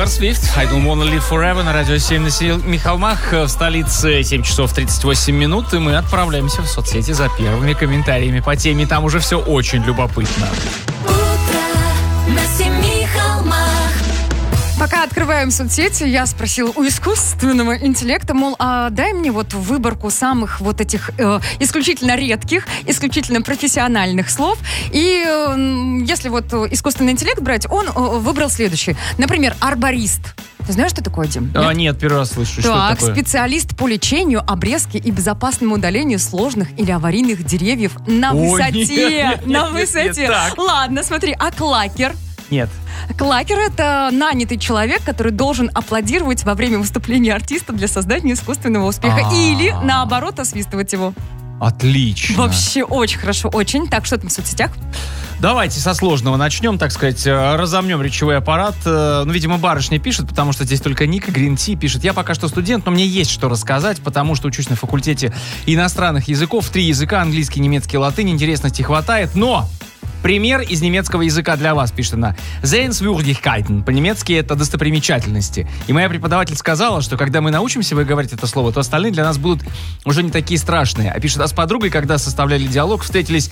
Тейлор Свифт, I don't wanna live forever на радио 7 на Семи холмах. В столице 7 часов 38 минут, и мы отправляемся в соцсети за первыми комментариями по теме. Там уже все очень любопытно. Утро на Семи холмах. Пока открываем соцсети, я спросила у искусственного интеллекта, мол, а дай мне вот выборку самых вот этих исключительно редких, исключительно профессиональных слов. И если вот искусственный интеллект брать, он выбрал следующее. Например, арборист. Ты знаешь, что такое, Дим? Нет, первый раз слышу. Так, что такое? Специалист по лечению, обрезке и безопасному удалению сложных или аварийных деревьев на высоте. На высоте. Ладно, смотри, а клакер? Нет. Клакер — это нанятый человек, который должен аплодировать во время выступления артиста для создания искусственного успеха. Или, наоборот, освистывать его. Отлично. Вообще очень хорошо, очень. Так, что там в соцсетях? Давайте со сложного начнем, так сказать, разомнем речевой аппарат. Ну, видимо, барышня пишет, потому что здесь только Ника Гринти пишет. Я пока что студент, но мне есть что рассказать, потому что учусь на факультете иностранных языков. 3 языка, английский, немецкий, латынь. Интересности хватает, но... Пример из немецкого языка для вас, пишет она. Sehenswürdigkeiten. По-немецки это достопримечательности. И моя преподаватель сказала, что когда мы научимся выговаривать это слово, то остальные для нас будут уже не такие страшные. А пишет, а с подругой, когда составляли диалог, встретились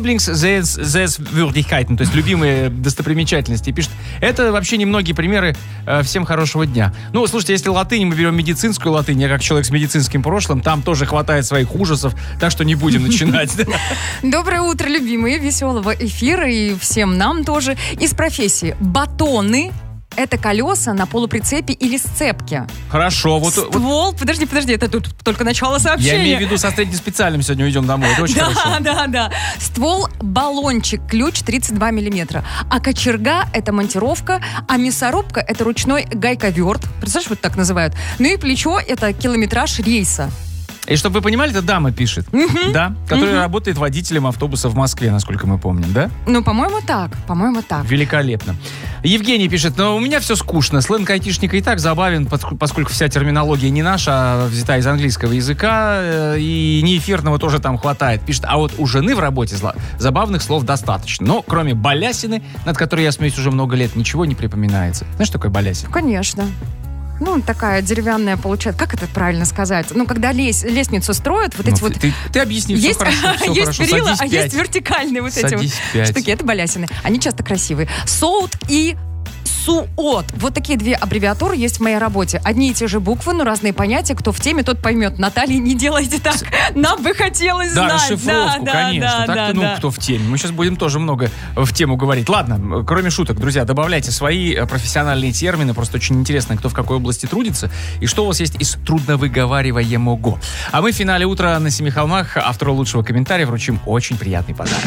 Lieblings-Sehenswürdigkeiten, то есть любимые достопримечательности. И пишет, это вообще немногие примеры. Всем хорошего дня. Ну, слушайте, если латынь, мы берем медицинскую латынь, я как человек с медицинским прошлым, там тоже хватает своих ужасов, так что не будем начинать. Доброе утро, любимые, веселого эфира и всем нам тоже. Из профессии. Батоны — это колеса на полуприцепе или сцепке. Хорошо. Ствол, подожди, это тут только начало сообщения. Я имею в виду, со среднеспециальным сегодня уйдем домой. Это очень хорошо. Да. Ствол — баллончик, ключ 32 миллиметра. А кочерга — это монтировка, а мясорубка — это ручной гайковерт. Представляешь, вот так называют. Ну и плечо — это километраж рейса. И чтобы вы понимали, это дама пишет, да, которая работает водителем автобуса в Москве, насколько мы помним, да? Ну, по-моему, так. Великолепно. Евгений пишет, но у меня все скучно. Сленг айтишника и так забавен, поскольку вся терминология не наша, а взята из английского языка, и неэфирного тоже там хватает. Пишет, а вот у жены в работе забавных слов достаточно. Но кроме балясины, над которой я смеюсь уже много лет, ничего не припоминается. Знаешь, что такое балясина? Конечно. Ну, такая деревянная получается. Как это правильно сказать? Ну, когда лестницу строят, вот эти вот... Ты объясни, есть, все хорошо. Есть перила, а есть вертикальные вот эти вот штуки. Это балясины. Они часто красивые. Соут и СУОТ. Вот такие 2 аббревиатуры есть в моей работе. Одни и те же буквы, но разные понятия. Кто в теме, тот поймет. Наталья, не делайте так. Нам бы хотелось знать. Да, расшифровку, конечно. Так-то, кто в теме. Мы сейчас будем тоже много в тему говорить. Ладно, кроме шуток, друзья, добавляйте свои профессиональные термины. Просто очень интересно, кто в какой области трудится и что у вас есть из трудновыговариваемого. А мы в финале утра на Семи холмах автору лучшего комментария вручим очень приятный подарок.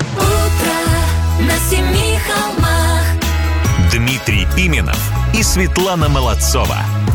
Утро на Семи холмах. Дмитрий Пименов и Светлана Молодцова.